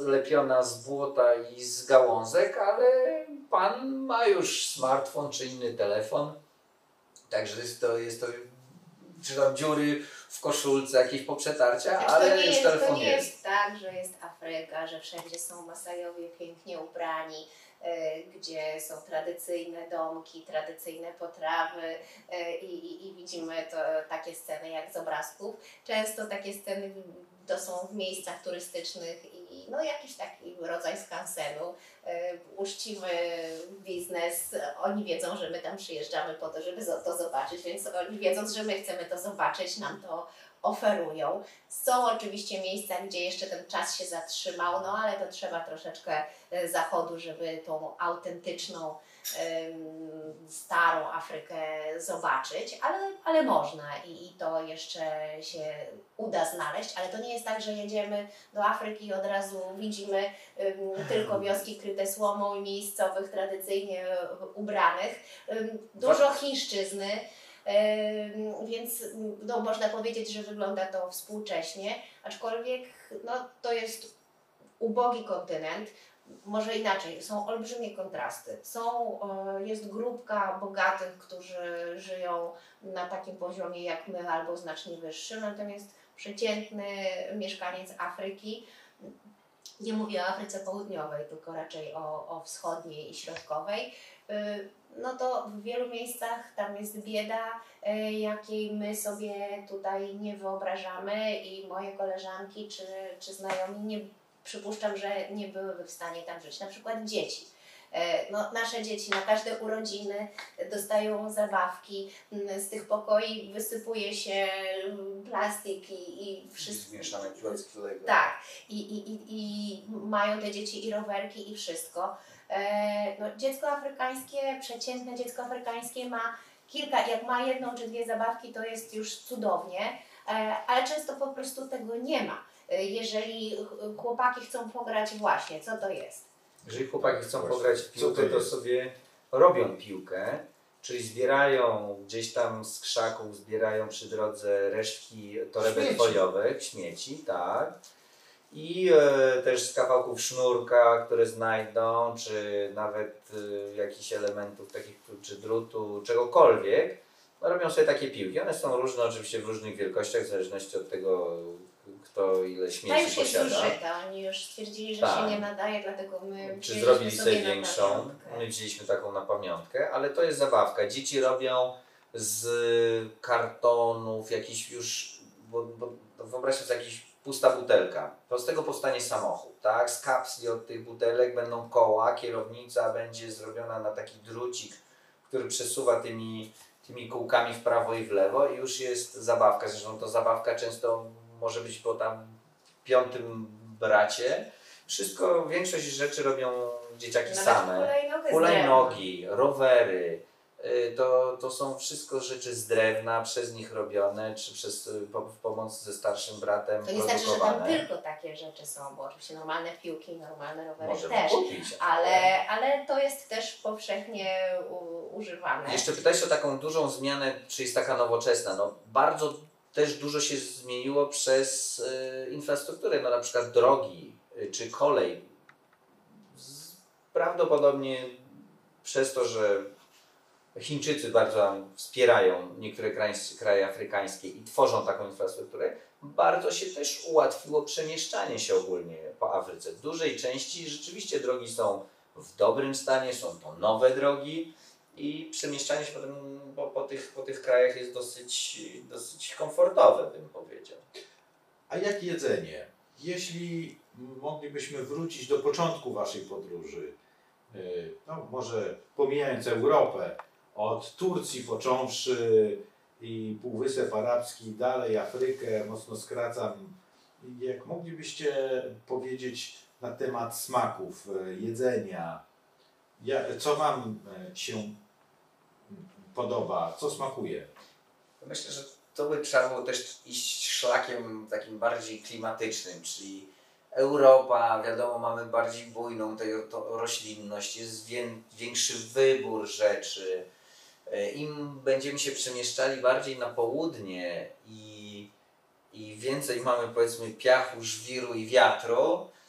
lepiona z błota i z gałązek, ale pan ma już smartfon czy inny telefon, także jest to czy tam dziury w koszulce, jakieś poprzetarcia, Znaczy, ale już telefon to nie jest tak, że jest Afryka, że wszędzie są Masajowie pięknie ubrani, gdzie są tradycyjne domki, tradycyjne potrawy i widzimy to, takie sceny jak z obrazków. Często takie sceny to są w miejscach turystycznych i no jakiś taki rodzaj skansenu. Uczcimy biznes, oni wiedzą, że my tam przyjeżdżamy po to, żeby to zobaczyć, więc oni wiedząc, że my chcemy to zobaczyć, nam to oferują. Są oczywiście miejsca, gdzie jeszcze ten czas się zatrzymał, no ale to trzeba troszeczkę zachodu, żeby tą autentyczną, starą Afrykę zobaczyć, ale można i to jeszcze się uda znaleźć, ale to nie jest tak, że jedziemy do Afryki i od razu widzimy tylko wioski kryte słomą i miejscowych tradycyjnie ubranych. Dużo chińszczyzny, więc no, można powiedzieć, że wygląda to współcześnie, aczkolwiek no, to jest ubogi kontynent. Może inaczej, są olbrzymie kontrasty. Jest grupka bogatych, którzy żyją na takim poziomie jak my albo znacznie wyższym, natomiast przeciętny mieszkaniec Afryki, nie mówię o Afryce Południowej, tylko raczej o wschodniej i środkowej, no to w wielu miejscach tam jest bieda, jakiej my sobie tutaj nie wyobrażamy i moje koleżanki czy znajomi przypuszczam, że nie byłyby w stanie tam żyć. Na przykład dzieci. No, nasze dzieci na każde urodziny dostają zabawki, z tych pokoi wysypuje się plastik i wszystko. Zmieszane klocki Lego. Tak. I mają te dzieci i rowerki i wszystko. No, dziecko afrykańskie, przeciętne dziecko afrykańskie ma kilka, jak ma jedną czy dwie zabawki, to jest już cudownie, ale często po prostu tego nie ma. Jeżeli chłopaki chcą pograć właśnie, co to jest? Jeżeli chłopaki chcą pograć w piłkę, to sobie robią piłkę, czyli zbierają gdzieś tam z krzaków, zbierają przy drodze resztki torebek foliowych, śmieci, tak. I też z kawałków sznurka, które znajdą, czy nawet jakichś elementów takich, czy drutu, czegokolwiek, no, robią sobie takie piłki. One są różne oczywiście w różnych wielkościach, w zależności od tego, kto ile śmieci posiada. Już jest zużyta, oni już stwierdzili, że się nie nadaje, dlatego my czy zrobili sobie większą, my wzięliśmy taką na pamiątkę, ale to jest zabawka. Dzieci robią z kartonów jakiś już, bo wyobraźcie sobie jakiś pusta butelka, to z tego powstanie samochód, tak? Z kapsli od tych butelek będą koła, kierownica będzie zrobiona na taki drucik, który przesuwa tymi kółkami w prawo i w lewo i już jest zabawka. Zresztą to zabawka często może być po tam 5. bracie. Wszystko, większość rzeczy robią dzieciaki nawet same. Hulajnogi, rowery. To są wszystko rzeczy z drewna, przez nich robione, czy w pomocy ze starszym bratem to nie produkowane. znaczy, że tam tylko takie rzeczy są, bo oczywiście normalne piłki, normalne rowery możemy też, kupić, ale to jest też powszechnie używane. Jeszcze pytałeś o taką dużą zmianę, czy jest taka nowoczesna. No, bardzo też dużo się zmieniło przez infrastrukturę, no na przykład drogi czy kolej. Prawdopodobnie przez to, że Chińczycy bardzo wspierają niektóre kraje afrykańskie i tworzą taką infrastrukturę, bardzo się też ułatwiło przemieszczanie się ogólnie po Afryce. W dużej części rzeczywiście drogi są w dobrym stanie, są to nowe drogi i przemieszczanie się po tych krajach jest dosyć komfortowe, bym powiedział. A jak jedzenie? Jeśli moglibyśmy wrócić do początku waszej podróży, no może pomijając Europę, od Turcji począwszy i Półwysep Arabski, dalej Afrykę, mocno skracam. Jak moglibyście powiedzieć na temat smaków, jedzenia, co wam się podoba, co smakuje? Myślę, że to by trzeba było też iść szlakiem takim bardziej klimatycznym, czyli Europa, wiadomo, mamy bardziej bujną roślinność, jest większy wybór rzeczy. Im będziemy się przemieszczali bardziej na południe i więcej mamy, powiedzmy, piachu, żwiru i wiatru,